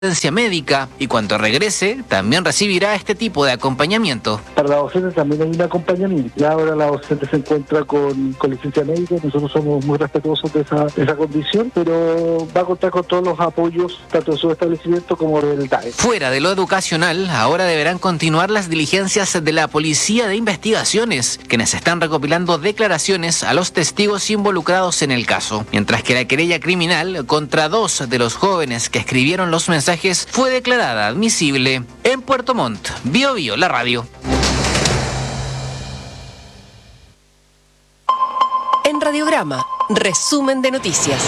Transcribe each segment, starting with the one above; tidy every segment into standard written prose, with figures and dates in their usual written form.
asistencia médica y cuando regrese también recibirá este tipo de acompañamiento. Para la docente también hay un acompañamiento. Ya ahora la docente se encuentra con licencia médica, nosotros somos muy respetuosos de esa condición, pero va a contar con todos los apoyos, tanto de su establecimiento como del DAE. Fuera de lo educacional, ahora deberán continuar las diligencias de la Policía de Investigaciones, quienes están recopilando declaraciones a los testigos involucrados en el caso, mientras que la querella criminal contra 2 de los jóvenes que escribieron los mensajes fue declarada admisible. En Puerto Montt, Bio Bio, la radio. En Radiograma, resumen de noticias.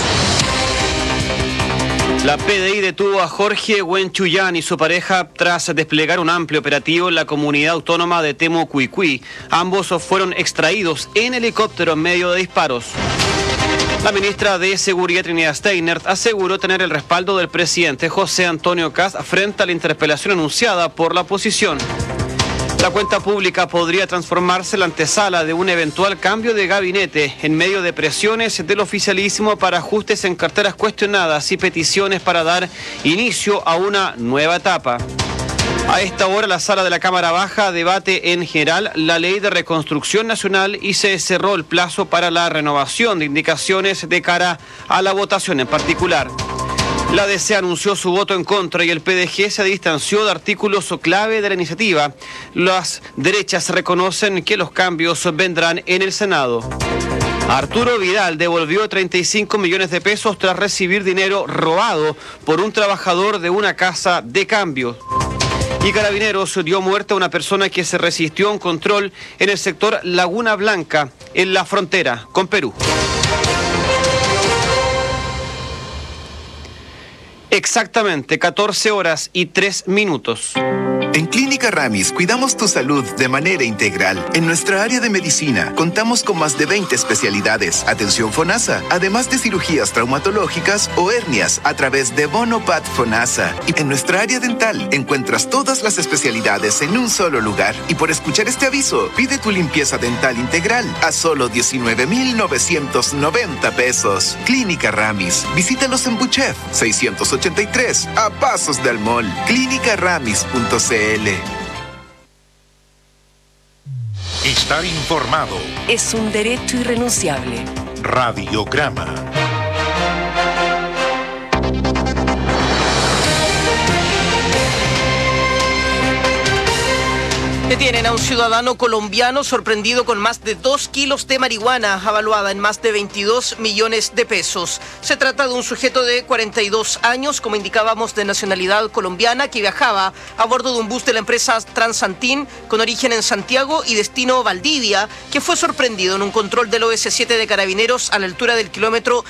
La PDI detuvo a Jorge Huenchuyán y su pareja tras desplegar un amplio operativo en la comunidad autónoma de Temucuicui. Ambos fueron extraídos en helicóptero en medio de disparos. La ministra de Seguridad, Trinidad Steinert, aseguró tener el respaldo del presidente José Antonio Kast frente a la interpelación anunciada por la oposición. La cuenta pública podría transformarse en la antesala de un eventual cambio de gabinete en medio de presiones del oficialismo para ajustes en carteras cuestionadas y peticiones para dar inicio a una nueva etapa. A esta hora la sala de la Cámara Baja debate en general la Ley de Reconstrucción Nacional y se cerró el plazo para la renovación de indicaciones de cara a la votación en particular. La DC anunció su voto en contra y el PDG se distanció de artículos clave de la iniciativa. Las derechas reconocen que los cambios vendrán en el Senado. Arturo Vidal devolvió 35 millones de pesos tras recibir dinero robado por un trabajador de una casa de cambio. Y Carabineros dio muerte a una persona que se resistió a un control en el sector Laguna Blanca, en la frontera con Perú. Exactamente 14 horas y 3 minutos. En Clínica Ramis cuidamos tu salud de manera integral. En nuestra área de medicina contamos con más de 20 especialidades, atención FONASA, además de cirugías traumatológicas o hernias a través de Bonopat FONASA. Y en nuestra área dental encuentras todas las especialidades en un solo lugar. Y por escuchar este aviso, pide tu limpieza dental integral a solo 19,990 pesos. Clínica Ramis. Visítalos en Buchef 683 a pasos del mall. Clínicaramis.cl. Estar informado Es un derecho irrenunciable. Radiograma. Detienen a un ciudadano colombiano sorprendido con más de 2 kilos de marihuana, avaluada en más de 22 millones de pesos. Se trata de un sujeto de 42 años, como indicábamos, de nacionalidad colombiana, que viajaba a bordo de un bus de la empresa Transantin con origen en Santiago y destino Valdivia, que fue sorprendido en un control del OS7 de Carabineros a la altura del kilómetro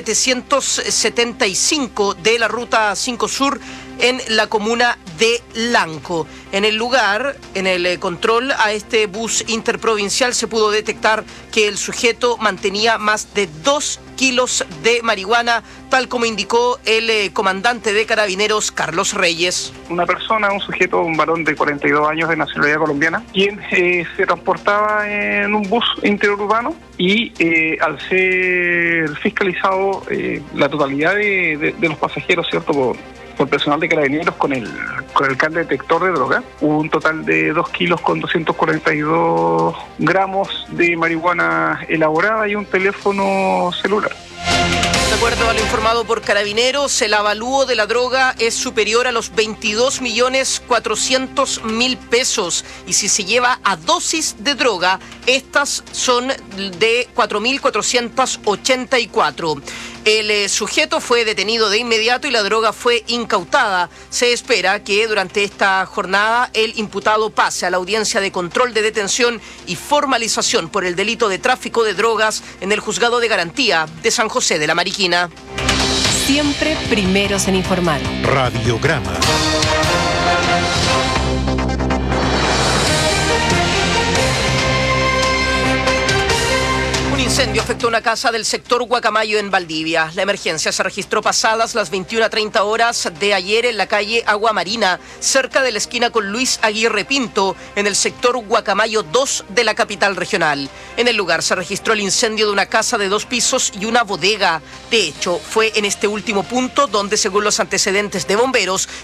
775 de la Ruta 5 Sur, en la comuna de Lanco. En el lugar, en el control a este bus interprovincial, se pudo detectar que el sujeto mantenía más de 2 kilos de marihuana, tal como indicó el comandante de Carabineros, Carlos Reyes. Una persona, un sujeto, un varón de 42 años de nacionalidad colombiana, quien se transportaba en un bus interurbano y al ser fiscalizado la totalidad de los pasajeros, ¿cierto?, por personal de Carabineros con el can detector de droga, hubo un total de 2 kilos con 242 gramos de marihuana elaborada y un teléfono celular. De acuerdo a lo informado por Carabineros, el avalúo de la droga es superior a los 22.400.000 pesos y si se lleva a dosis de droga, estas son de 4.484. El sujeto fue detenido de inmediato y la droga fue incautada. Se espera que durante esta jornada el imputado pase a la audiencia de control de detención y formalización por el delito de tráfico de drogas en el Juzgado de Garantía de San José de la Mariquina. Siempre primeros en informar. Radiograma. Un Incendio afectó una casa del sector Guacamayo en Valdivia. La emergencia se registró pasadas las 21:30 horas de ayer en la calle Agua Marina, cerca de la esquina con Luis Aguirre Pinto, en el sector Guacamayo 2 de la capital regional. En el lugar se registró el incendio de una casa de 2 pisos y una bodega. De hecho, fue en este último punto donde, según los antecedentes de bomberos,